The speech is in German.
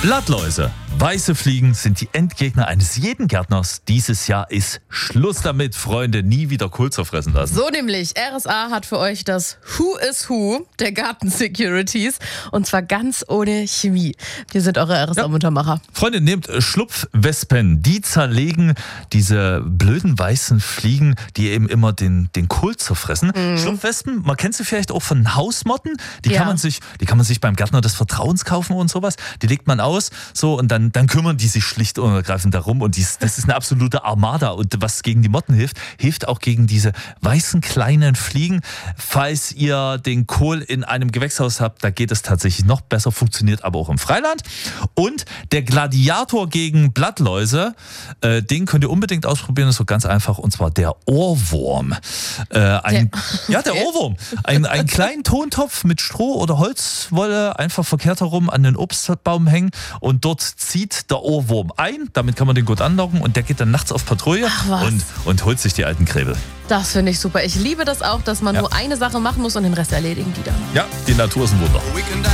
Blattläuse, weiße Fliegen sind die Endgegner eines jeden Gärtners. Dieses Jahr ist Schluss damit, Freunde. Nie wieder Kohl zerfressen lassen. So nämlich, RSA hat für euch das Who is Who der Garten-Securities und zwar ganz ohne Chemie. Wir sind eure RSA-Muntermacher. Freunde, nehmt Schlupfwespen. Die zerlegen diese blöden weißen Fliegen, die eben immer den Kohl zerfressen. Schlupfwespen, man kennt sie vielleicht auch von Hausmotten. Die kann man sich beim Gärtner des Vertrauens kaufen und sowas. Die legt man aus so und dann kümmern die sich schlicht und ergreifend darum. Und das ist eine absolute Armada. Und was gegen die Motten hilft auch gegen diese weißen kleinen Fliegen. Falls ihr den Kohl in einem Gewächshaus habt, da geht es tatsächlich noch besser, funktioniert aber auch im Freiland. Und der Gladiator gegen Blattläuse, den könnt ihr unbedingt ausprobieren, das ist so ganz einfach, und zwar der Ohrwurm. Der Ohrwurm. Einen kleinen Tontopf mit Stroh oder Holzwolle einfach verkehrt herum an den Obstbaum hängen und dort zieht der Ohrwurm ein. Damit kann man den gut anlocken und der geht dann nachts auf Patrouille und holt sich die alten Krebel. Das finde ich super. Ich liebe das auch, dass man nur eine Sache machen muss und den Rest erledigen die dann. Ja, die Natur ist ein Wunder.